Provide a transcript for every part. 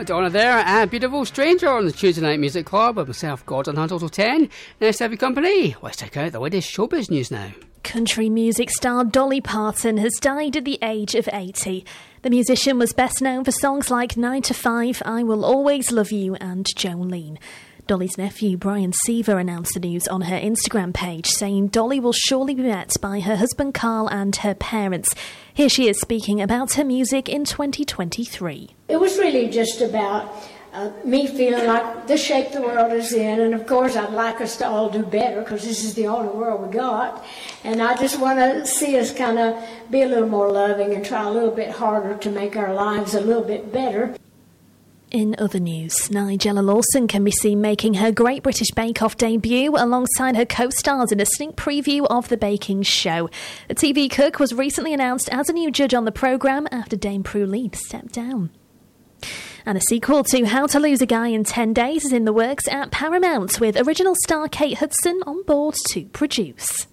Madonna there, and Beautiful Stranger on the Tuesday Night Music Club with myself, Gordon Hunt, Total 10. Nice to have you company. Let's check out the latest showbiz news now. Country music star Dolly Parton has died at the age of 80. The musician was best known for songs like 9 to 5, I Will Always Love You and Jolene. Dolly's nephew Brian Seaver announced the news on her Instagram page, saying Dolly will surely be met by her husband Carl and her parents. Here she is speaking about her music in 2023. It was really just about me feeling like the shape the world is in, and of course I'd like us to all do better because this is the only world we got, and I just want to see us kind of be a little more loving and try a little bit harder to make our lives a little bit better. In other news, Nigella Lawson can be seen making her Great British Bake Off debut alongside her co-stars in a sneak preview of the baking show. The TV cook was recently announced as a new judge on the programme after Dame Prue Leith stepped down. And a sequel to How to Lose a Guy in 10 Days is in the works at Paramount, with original star Kate Hudson on board to produce.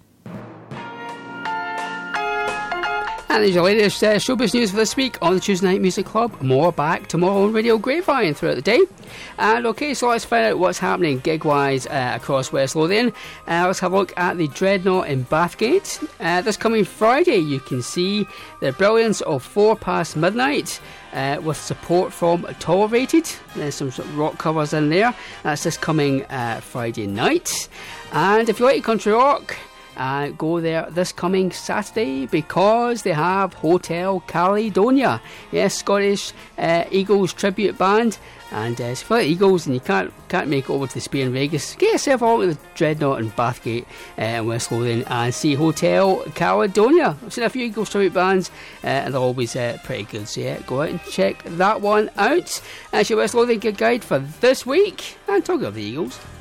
And there's your latest showbiz news for this week on the Tuesday Night Music Club. More back tomorrow on Radio Grapevine throughout the day. And okay, so let's find out what's happening gig-wise across West Lothian. Let's have a look at the Dreadnought in Bathgate. This coming Friday, you can see the brilliance of 4 Past Midnight with support from Tolerated. There's some rock covers in there. That's this coming Friday night. And if you like country rock, go there this coming Saturday because they have Hotel Caledonia. Yes, Scottish Eagles tribute band. And if you like Eagles and you can't make it over to the Spear in Vegas, get yourself over to the Dreadnought in Bathgate in West Lothian and see Hotel Caledonia. I've seen a few Eagles tribute bands and they're always pretty good. So yeah, go out and check that one out. That's your West Lothian gig guide for this week. And talking of the Eagles,